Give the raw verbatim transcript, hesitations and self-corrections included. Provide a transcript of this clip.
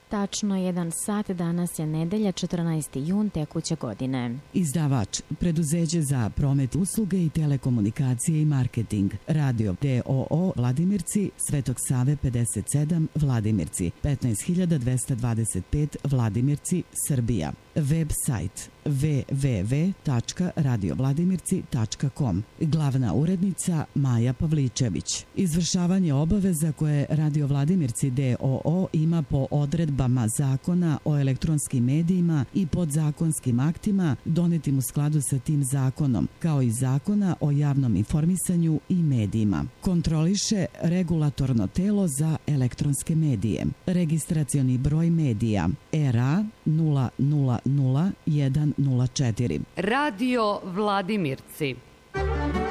Tačno jedan sat, danas je nedelja, četrnaesti jun tekuće godine. Izdavač, preduzeće za promet usluge i telekomunikacije i marketing. Radio D O O Vladimirci, Svetog Save pedeset sedam, Vladimirci, petnaest hiljada dvesta dvadeset pet, Vladimirci, Srbija. Web sajt w w w tačka radio vladimirci tačka com. Glavna urednica Maja Pavličević. Izvršavanje obaveza koje Radio Vladimirci D O O ima po odredbama Zakona o elektronskim medijima i podzakonskim aktima donetim u skladu sa tim zakonom, kao i Zakona o javnom informisanju i medijima. Kontroliše regulatorno telo za elektronske medije. Registracioni broj medija R A nula nula nula jedan nula četiri. Radio Vladimirci.